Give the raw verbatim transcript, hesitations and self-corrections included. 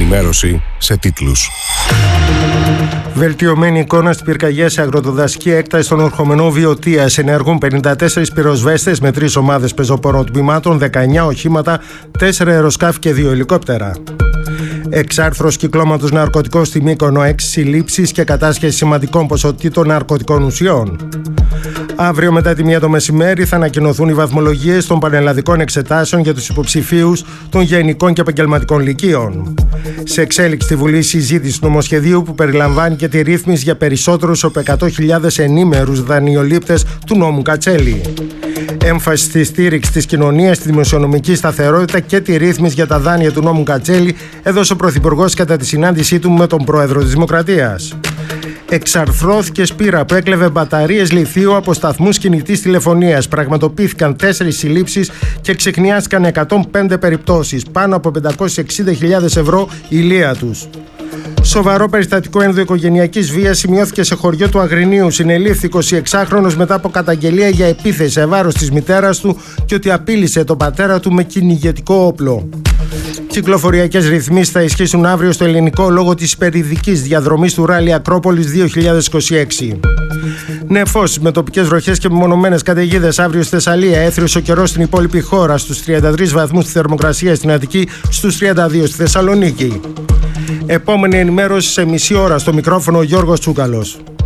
Ενημέρωση σε τίτλους. Βελτιωμένη εικόνα στην πυρκαγιά σε αγροτοδασική έκταση στον ορχομενό Βιωτίας. Ενεργούν πενήντα τέσσερις πυροσβέστες με τρεις ομάδες πεζοπόρων τμήματων, δεκαεννιά οχήματα, τέσσερα αεροσκάφη και δύο ελικόπτερα. Εξάρθρως κυκλώματος ναρκωτικών στη Μύκονο, έξι συλλήψεις και κατάσχεση σημαντικών ποσοτήτων ναρκωτικών ουσιών. Αύριο μετά τη μία το μεσημέρι θα ανακοινωθούν οι βαθμολογίες των πανελλαδικών εξετάσεων για τους υποψηφίους των γενικών και επαγγελματικών λυκείων. Σε εξέλιξη στη Βουλή συζήτηση νομοσχεδίου που περιλαμβάνει και τη ρύθμιση για περισσότερους από εκατό χιλιάδες ενήμερους δανειολήπτες του νόμου Κατσέλη. Έμφαση στη στήριξη της κοινωνίας, στη δημοσιονομική σταθερότητα και τη ρύθμιση για τα δάνεια του νόμου Κατσέλη έδωσε ο Πρωθυπουργός κατά τη συνάντησή του με τον Πρόεδρο της Δημοκρατίας. Εξαρθρώθηκε σπήρα που έκλεβε μπαταρίες λιθίου από σταθμούς κινητής τηλεφωνίας. Πραγματοποιήθηκαν τέσσερις συλλήψεις και ξεχνιάστηκαν εκατόν πέντε περιπτώσεις. Πάνω από πεντακόσιες εξήντα χιλιάδες ευρώ η λία τους. Σοβαρό περιστατικό ενδοοικογενειακής βίας σημειώθηκε σε χωριό του Αγρινίου. Συνελήφθη εικοσιεξάχρονος μετά από καταγγελία για επίθεση σε βάρος της μητέρας του και ότι απείλησε τον πατέρα του με κυνηγετικό όπλο. Κυκλοφοριακές ρυθμίσεις θα ισχύσουν αύριο στο ελληνικό λόγω της υπερηδικής διαδρομής του Ράλι Ακρόπολης δύο χιλιάδες είκοσι έξι. Νεφώσεις με τοπικές βροχές και μεμονωμένες καταιγίδες αύριο στη Θεσσαλία. Έθριος ο καιρός στην υπόλοιπη χώρα, στους τριάντα τρεις βαθμούς τη θερμοκρασία στην Αττική, στους τριάντα δύο στη Θεσσαλονίκη. Επόμενη ενημέρωση σε μισή ώρα. Στο μικρόφωνο ο Γιώργος Τσούκαλος.